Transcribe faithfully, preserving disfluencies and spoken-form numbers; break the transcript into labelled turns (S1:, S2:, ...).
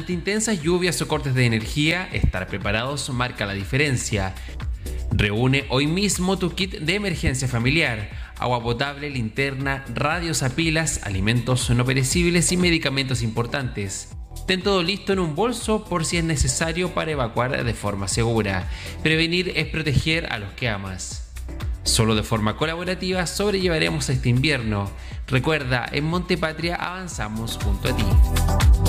S1: Ante intensas lluvias o cortes de energía, estar preparados marca la diferencia. Reúne hoy mismo tu kit de emergencia familiar: agua potable, linterna, radios a pilas, alimentos no perecibles y medicamentos importantes. Ten todo listo en un bolso por si es necesario para evacuar de forma segura. Prevenir es proteger a los que amas. Solo de forma colaborativa sobrellevaremos este invierno. Recuerda, en Montepatria avanzamos junto a ti.